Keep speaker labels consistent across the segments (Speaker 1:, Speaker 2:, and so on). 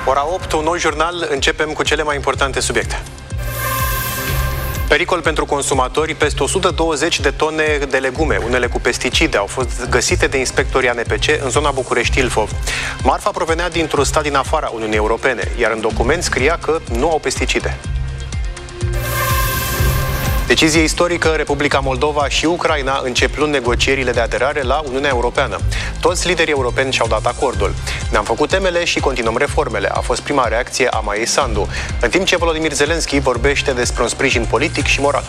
Speaker 1: Ora 8, un nou jurnal, începem cu cele mai importante subiecte. Pericol pentru consumatori, peste 120 de tone de legume, unele cu pesticide, au fost găsite de inspectorii ANPC în zona București-Ilfov. Marfa provenea dintr-un stat din afara Uniunii Europene, iar în document scria că nu au pesticide. Decizie istorică, Republica Moldova și Ucraina încep luni negocierile de aderare la Uniunea Europeană. Toți liderii europeni și-au dat acordul. Ne-am făcut temele și continuăm reformele, a fost prima reacție a Maiei Sandu, în timp ce Volodymyr Zelensky vorbește despre un sprijin politic și moral.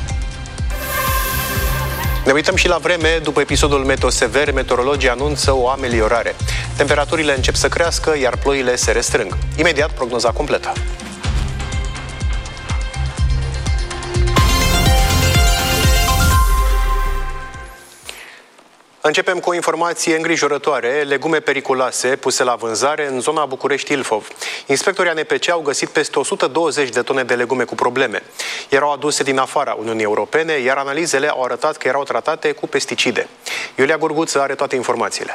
Speaker 1: Ne uităm și la vreme. După episodul meteo sever, meteorologii anunță o ameliorare. Temperaturile încep să crească, iar ploile se restrâng. Imediat, prognoza completă. Începem cu o informație îngrijorătoare. Legume periculoase puse la vânzare în zona București-Ilfov. Inspectorii ANPC au găsit peste 120 de tone de legume cu probleme. Erau aduse din afara Uniunii Europene, iar analizele au arătat că erau tratate cu pesticide. Iulia Gurguță are toate informațiile.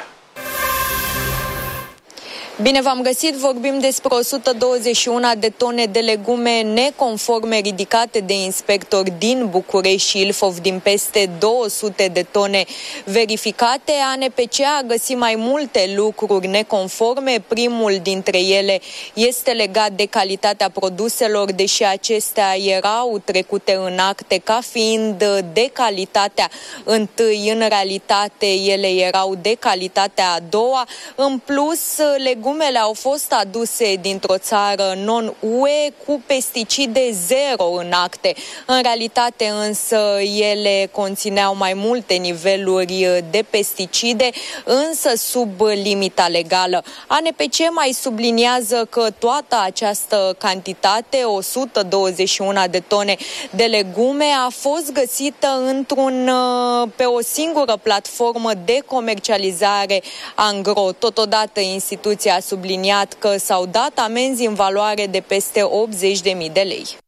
Speaker 2: Bine v-am găsit, vorbim despre 121 de tone de legume neconforme ridicate de inspectori din București și Ilfov din peste 200 de tone verificate. ANPC a găsit mai multe lucruri neconforme. Primul dintre ele este legat de calitatea produselor, deși acestea erau trecute în acte ca fiind de calitatea întâi, în realitate ele erau de calitatea a doua. În plus, legumele au fost aduse dintr-o țară non-UE cu pesticide zero în acte. În realitate însă ele conțineau mai multe niveluri de pesticide, însă sub limita legală. ANPC mai subliniază că toată această cantitate, 121 de tone de legume, a fost găsită pe o singură platformă de comercializare angro. Totodată, instituția a subliniat că s-au dat amenzi în valoare de peste 80.000 de lei.